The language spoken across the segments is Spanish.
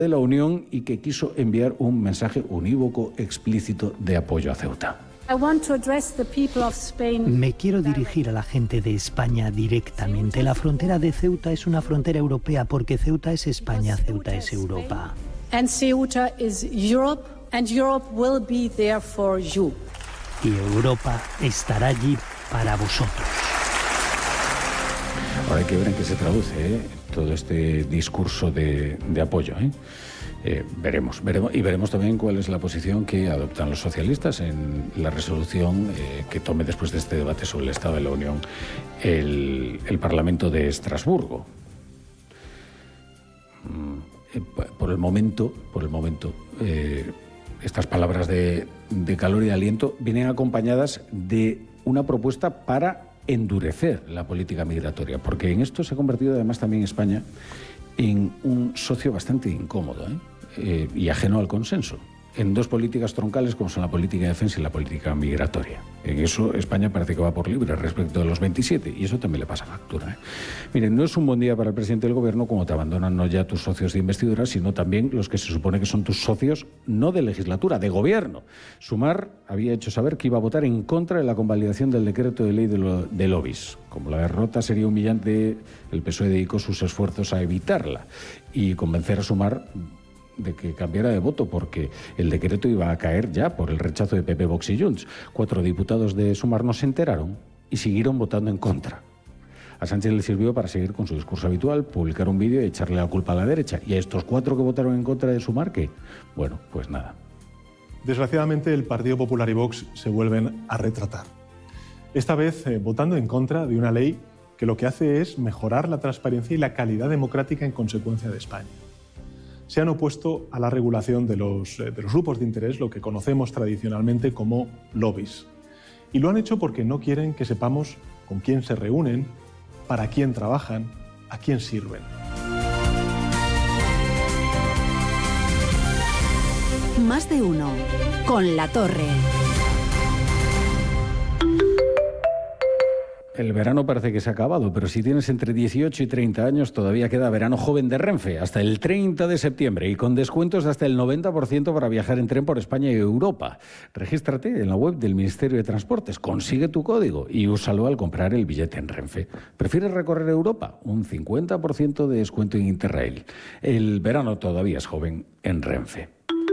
de la Unión y que quiso enviar un mensaje unívoco explícito de apoyo a Ceuta. Me quiero dirigir a la gente de España directamente. La frontera de Ceuta es una frontera europea porque Ceuta es España, Ceuta es Europa. And Ceuta is Europe, and Europe will be there for you. Y Europa estará allí para vosotros. Ahora hay que ver en qué se traduce todo este discurso de apoyo. Veremos y veremos también cuál es la posición que adoptan los socialistas en la resolución que tome después de este debate sobre el Estado de la Unión el Parlamento de Estrasburgo. Por el momento, estas palabras de calor y de aliento vienen acompañadas de una propuesta para endurecer la política migratoria, porque en esto se ha convertido además también España en un socio bastante incómodo y ajeno al consenso, en dos políticas troncales como son la política de defensa y la política migratoria. En eso España parece que va por libre respecto de los 27 y eso también le pasa factura. Miren, no es un buen día para el presidente del gobierno cuando te abandonan no ya tus socios de investidura, sino también los que se supone que son tus socios no de legislatura, de gobierno. Sumar había hecho saber que iba a votar en contra de la convalidación del decreto de ley de lobbies. Como la derrota sería humillante, el PSOE dedicó sus esfuerzos a evitarla y convencer a Sumar de que cambiara de voto, porque el decreto iba a caer ya por el rechazo de PP, Vox y Junts. 4 diputados de Sumar no se enteraron y siguieron votando en contra. A Sánchez le sirvió para seguir con su discurso habitual, publicar un vídeo y echarle la culpa a la derecha. Y a estos 4 que votaron en contra de Sumar, ¿qué? Bueno, pues nada. Desgraciadamente, el Partido Popular y Vox se vuelven a retratar. Esta vez votando en contra de una ley que lo que hace es mejorar la transparencia y la calidad democrática en consecuencia de España. Se han opuesto a la regulación de los grupos de interés, lo que conocemos tradicionalmente como lobbies. Y lo han hecho porque no quieren que sepamos con quién se reúnen, para quién trabajan, a quién sirven. Más de uno. Con La Torre. El verano parece que se ha acabado, pero si tienes entre 18 y 30 años todavía queda verano joven de Renfe hasta el 30 de septiembre y con descuentos de hasta el 90% para viajar en tren por España y Europa. Regístrate en la web del Ministerio de Transportes, consigue tu código y úsalo al comprar el billete en Renfe. ¿Prefieres recorrer Europa? Un 50% de descuento en Interrail. El verano todavía es joven en Renfe.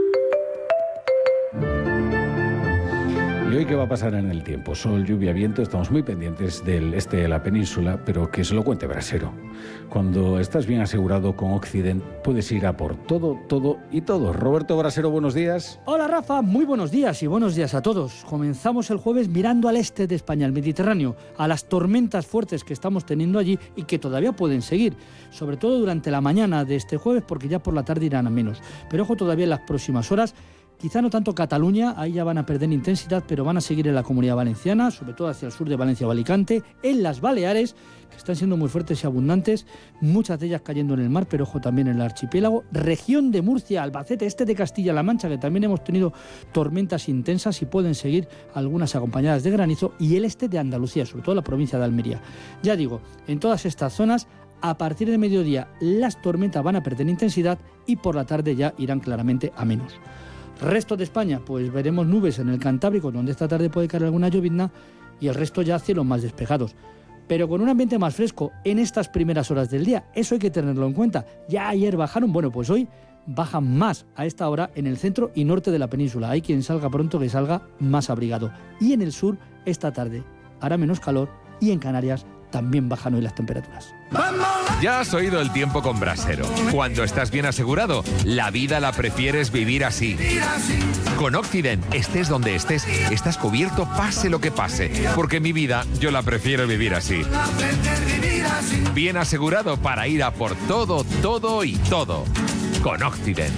¿Y hoy qué va a pasar en el tiempo? Sol, lluvia, viento, estamos muy pendientes del este de la península, pero que se lo cuente Brasero. Cuando estás bien asegurado con Occident, puedes ir a por todo, todo y todo. Roberto Brasero, buenos días. Hola Rafa, muy buenos días y buenos días a todos. Comenzamos el jueves mirando al este de España, al Mediterráneo, a las tormentas fuertes que estamos teniendo allí y que todavía pueden seguir, sobre todo durante la mañana de este jueves, porque ya por la tarde irán a menos. Pero ojo, todavía en las próximas horas. Quizá no tanto Cataluña, ahí ya van a perder intensidad, pero van a seguir en la Comunidad Valenciana, sobre todo hacia el sur de Valencia o Alicante, en las Baleares, que están siendo muy fuertes y abundantes, muchas de ellas cayendo en el mar, pero ojo también en el archipiélago, región de Murcia, Albacete, este de Castilla-La Mancha, que también hemos tenido tormentas intensas y pueden seguir algunas acompañadas de granizo, y el este de Andalucía, sobre todo la provincia de Almería. Ya digo, en todas estas zonas, a partir de mediodía, las tormentas van a perder intensidad y por la tarde ya irán claramente a menos. Resto de España, pues veremos nubes en el Cantábrico, donde esta tarde puede caer alguna llovizna, y el resto ya cielos más despejados. Pero con un ambiente más fresco en estas primeras horas del día, eso hay que tenerlo en cuenta. Ya ayer bajaron, bueno, pues hoy bajan más a esta hora en el centro y norte de la península. Hay quien salga pronto que salga más abrigado. Y en el sur, esta tarde hará menos calor y en Canarias también bajan hoy las temperaturas. Ya has oído el tiempo con Brasero. Cuando estás bien asegurado, la vida la prefieres vivir así. Con Occident, estés donde estés, estás cubierto pase lo que pase. Porque mi vida, yo la prefiero vivir así. Bien asegurado para ir a por todo, todo y todo. Con Occident.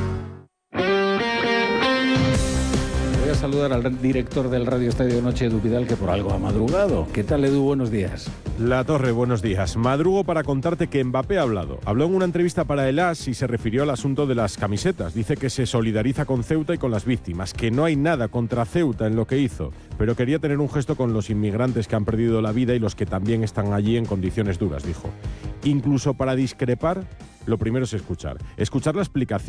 Voy a saludar al director del Radio Estadio de Noche, Edu Vidal, que por algo ha madrugado. ¿Qué tal, Edu? Buenos días. La Torre, buenos días. Madrugo para contarte que Mbappé ha hablado. Habló en una entrevista para el AS y se refirió al asunto de las camisetas. Dice que se solidariza con Ceuta y con las víctimas, que no hay nada contra Ceuta en lo que hizo, pero quería tener un gesto con los inmigrantes que han perdido la vida y los que también están allí en condiciones duras, dijo. Incluso para discrepar, lo primero es escuchar la explicación